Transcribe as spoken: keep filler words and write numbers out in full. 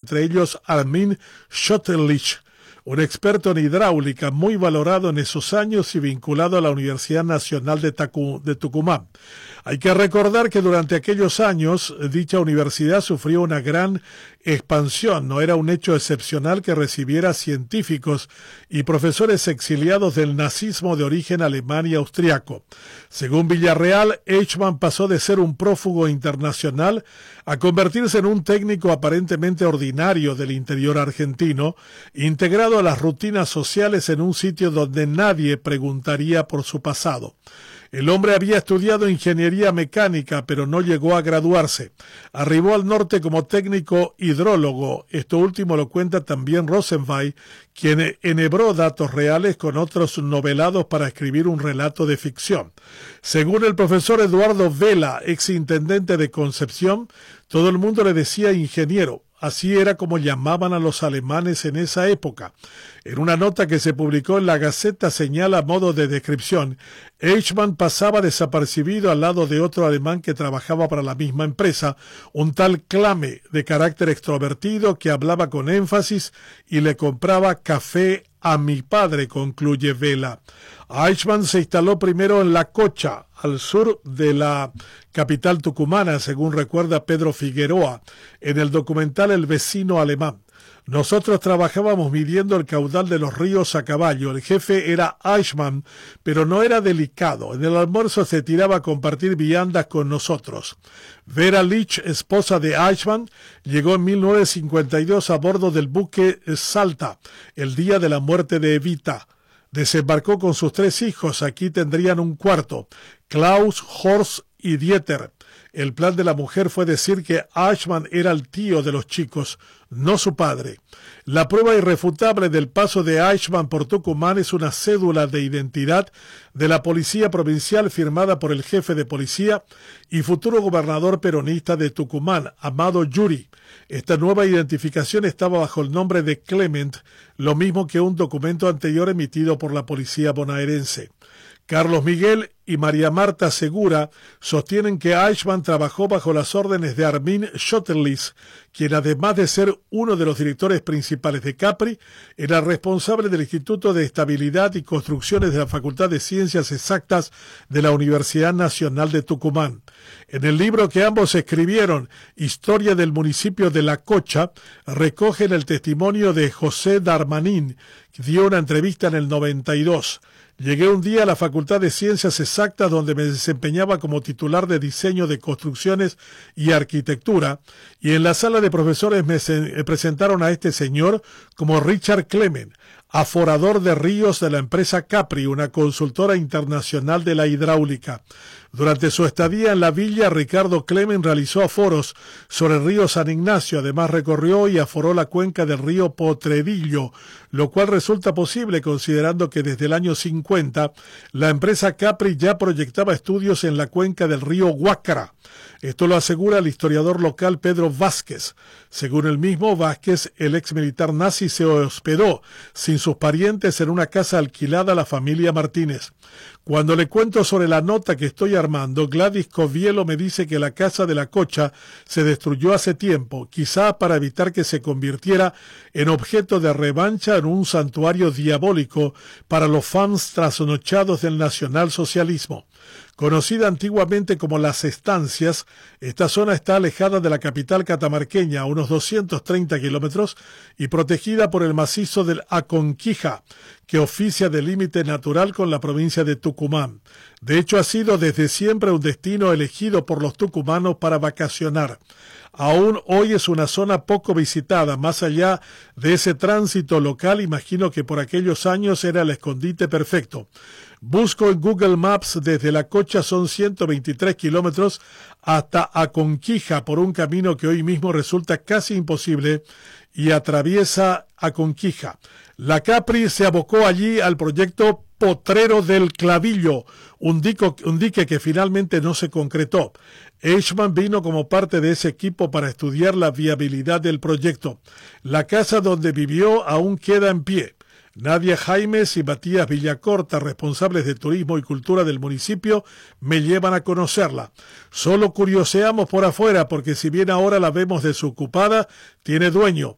entre ellos Armin Schotterlich, un experto en hidráulica muy valorado en esos años y vinculado a la Universidad Nacional de, Tacu de Tucumán. Hay que recordar que durante aquellos años dicha universidad sufrió una gran expansión. No era un hecho excepcional que recibiera científicos y profesores exiliados del nazismo de origen alemán y austriaco. Según Villarreal, Eichmann pasó de ser un prófugo internacional a convertirse en un técnico aparentemente ordinario del interior argentino, integrado a las rutinas sociales en un sitio donde nadie preguntaría por su pasado. El hombre había estudiado ingeniería mecánica, pero no llegó a graduarse. Arribó al norte como técnico hidrólogo. Esto último lo cuenta también Rosenwein, quien enhebró datos reales con otros novelados para escribir un relato de ficción. Según el profesor Eduardo Vela, ex intendente de Concepción, todo el mundo le decía ingeniero. Así era como llamaban a los alemanes en esa época. En una nota que se publicó en la Gaceta señala a modo de descripción: Eichmann pasaba desapercibido al lado de otro alemán que trabajaba para la misma empresa, un tal Clame, de carácter extrovertido, que hablaba con énfasis y le compraba café a mi padre, concluye Vela. Eichmann se instaló primero en La Cocha, al sur de la capital tucumana, según recuerda Pedro Figueroa en el documental El vecino alemán. Nosotros trabajábamos midiendo el caudal de los ríos a caballo. El jefe era Eichmann, pero no era delicado. En el almuerzo se tiraba a compartir viandas con nosotros. Vera Lich, esposa de Eichmann, llegó en mil novecientos cincuenta y dos a bordo del buque Salta, el día de la muerte de Evita. Desembarcó con sus tres hijos. Aquí tendrían un cuarto: Klaus, Horst y Dieter. El plan de la mujer fue decir que Eichmann era el tío de los chicos, no su padre. La prueba irrefutable del paso de Eichmann por Tucumán es una cédula de identidad de la Policía Provincial firmada por el jefe de policía y futuro gobernador peronista de Tucumán, Amado Yuri. Esta nueva identificación estaba bajo el nombre de Clement, lo mismo que un documento anterior emitido por la policía bonaerense. Carlos Miguel y María Marta Segura sostienen que Eichmann trabajó bajo las órdenes de Armin Schotterlich, quien además de ser uno de los directores principales de Capri, era responsable del Instituto de Estabilidad y Construcciones de la Facultad de Ciencias Exactas de la Universidad Nacional de Tucumán. En el libro que ambos escribieron, Historia del municipio de La Cocha, recogen el testimonio de José Darmanin, que dio una entrevista en el noventa y dos. Llegué un día a la Facultad de Ciencias Exactas, donde me desempeñaba como titular de Diseño de Construcciones y Arquitectura, y en la sala de profesores me presentaron a este señor como Richard Clement, aforador de ríos de la empresa Capri, una consultora internacional de la hidráulica. Durante su estadía en la villa, Ricardo Clement realizó aforos sobre el río San Ignacio. Además, recorrió y aforó la cuenca del río Potredillo, lo cual resulta posible considerando que desde el año cincuenta la empresa Capri ya proyectaba estudios en la cuenca del río Huácara. Esto lo asegura el historiador local Pedro Vázquez. Según el mismo Vázquez, el ex militar nazi se hospedó sin sus parientes en una casa alquilada a la familia Martínez. Cuando le cuento sobre la nota que estoy armando, Gladys Covielo me dice que la casa de La Cocha se destruyó hace tiempo, quizá para evitar que se convirtiera en objeto de revancha en un santuario diabólico para los fans trasnochados del nacionalsocialismo. Conocida antiguamente como Las Estancias, esta zona está alejada de la capital catamarqueña a unos doscientos treinta kilómetros y protegida por el macizo del Aconquija, que oficia de límite natural con la provincia de Tucumán. De hecho, ha sido desde siempre un destino elegido por los tucumanos para vacacionar. Aún hoy es una zona poco visitada. Más allá de ese tránsito local, imagino que por aquellos años era el escondite perfecto. Busco en Google Maps, desde La Cocha son ciento veintitrés kilómetros hasta Aconquija por un camino que hoy mismo resulta casi imposible y atraviesa Aconquija. La Capri se abocó allí al proyecto Potrero del Clavillo, un, dico, un dique que finalmente no se concretó. Eichmann vino como parte de ese equipo para estudiar la viabilidad del proyecto. La casa donde vivió aún queda en pie. Nadia Jaimes y Matías Villacorta, responsables de turismo y cultura del municipio, me llevan a conocerla. Solo curioseamos por afuera porque si bien ahora la vemos desocupada, tiene dueño.